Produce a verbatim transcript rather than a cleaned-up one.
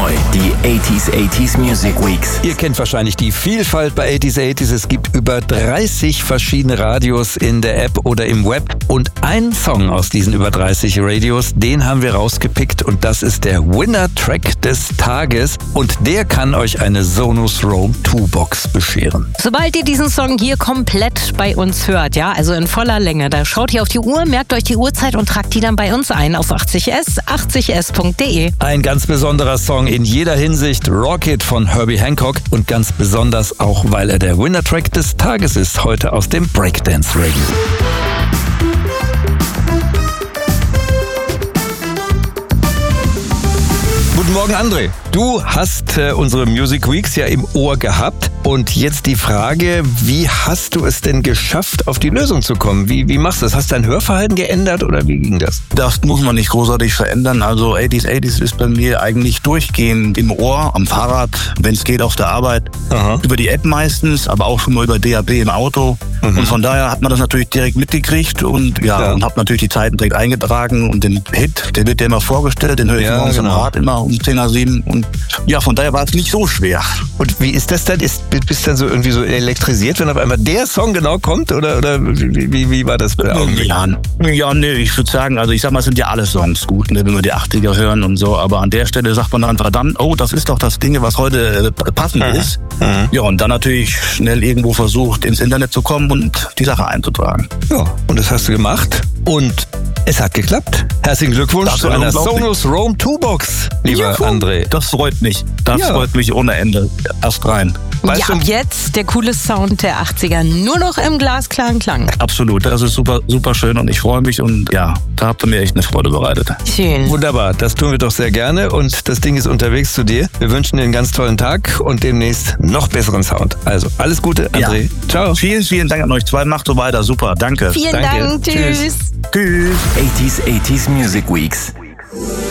neu, die achtziger achtziger Music Weeks. Ihr kennt wahrscheinlich die Vielfalt bei achtziger achtziger. Es gibt über dreißig verschiedene Radios in der App oder im Web. Und einen Song aus diesen über dreißig Radios, den haben wir rausgepickt. Und das ist der Winner-Track des Tages. Und der kann euch eine Sonos Roam zwei Box bescheren. Sobald ihr diesen Song hier komplett bei uns hört, ja, also in voller Länge, da schaut ihr auf die Uhr, merkt euch die Uhrzeit und tragt die dann bei uns ein auf achtzig S, achtzig S Punkt de. Ein ganz besonderer Song in jeder Hinsicht, Rocket von Herbie Hancock und ganz besonders auch, weil er der Winner-Track des Tages ist, heute aus dem Breakdance Radio. Guten Morgen, André. Du hast äh, unsere Music Weeks ja im Ohr gehabt. Und jetzt die Frage, wie hast du es denn geschafft, auf die Lösung zu kommen? Wie, wie machst du das? Hast du dein Hörverhalten geändert oder wie ging das? Das muss man nicht großartig verändern. Also achtziger achtziger ist bei mir eigentlich durchgehend im Ohr, am Fahrrad, wenn es geht auf der Arbeit. Aha. Über die App meistens, aber auch schon mal über D A B im Auto. Mhm. Und von daher hat man das natürlich direkt mitgekriegt und ja, ja. und habe natürlich die Zeiten direkt eingetragen und den Hit, der wird ja immer vorgestellt, den höre ich ja, morgens genau. im Rad immer um zehn nach sieben und ja, von daher war es nicht so schwer. Und wie ist das dann? Ist, bist du dann so irgendwie so elektrisiert, wenn auf einmal der Song genau kommt oder, oder wie, wie, wie war das bei Augenblick? Ja, ja, nee, ich würde sagen, also ich sag mal, es sind ja alle Songs gut, ne, wenn wir die achtziger hören und so, aber an der Stelle sagt man dann verdammt, oh, das ist doch das Ding, was heute äh, passend mhm. ist. Mhm. Ja, und dann natürlich schnell irgendwo versucht, ins Internet zu kommen und die Sache einzutragen. Ja, und das hast du gemacht und es hat geklappt. Herzlichen Glückwunsch das zu einer Sonos Roam zwei Box, lieber Juhu. André. Das freut mich. Das ja. freut mich ohne Ende. Erst rein. Weißt ja, ab jetzt der coole Sound der achtziger nur noch im glasklaren Klang. Absolut, das ist super, super schön und ich freue mich und ja, da habt ihr mir echt eine Freude bereitet. Schön. Wunderbar, das tun wir doch sehr gerne und das Ding ist unterwegs zu dir. Wir wünschen dir einen ganz tollen Tag und demnächst noch besseren Sound. Also alles Gute, André. Ja. Ciao. Vielen, vielen Dank an euch zwei. Macht so weiter. Super, danke. Vielen danke. Dank. Tschüss. Tschüss. achtziger achtziger Music Weeks.